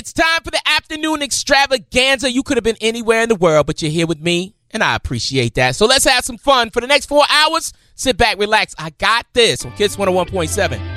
It's time for the afternoon extravaganza. You could have been anywhere in the world, but you're here with me, and I appreciate that. So let's have some fun. For the next 4 hours, sit back, relax. I got this on Kiss 101.7.